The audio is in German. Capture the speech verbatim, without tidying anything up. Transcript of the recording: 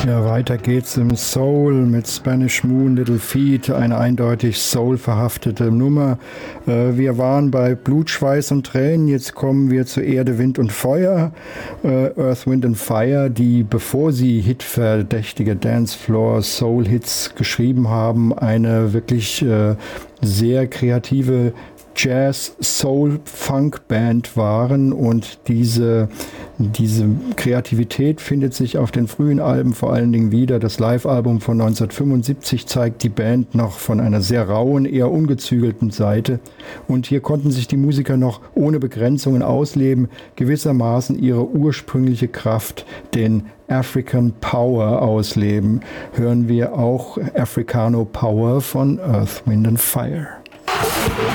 Ja, weiter geht's im Soul mit Spanish Moon, Little Feat, eine eindeutig soul-verhaftete Nummer. Äh, wir waren bei Blut, Schweiß und Tränen, jetzt kommen wir zu Erde, Wind und Feuer. Äh, Earth, Wind and Fire, die, bevor sie hitverdächtige Dancefloor-Soul-Hits geschrieben haben, eine wirklich äh, sehr kreative Jazz-Soul-Funk-Band waren, und diese, diese Kreativität findet sich auf den frühen Alben vor allen Dingen wieder. Das Live-Album von neunzehnhundertfünfundsiebzig zeigt die Band noch von einer sehr rauen, eher ungezügelten Seite, und hier konnten sich die Musiker noch ohne Begrenzungen ausleben, gewissermaßen ihre ursprüngliche Kraft, den African Power, ausleben. Hören wir auch Africano Power von Earth, Wind and Fire.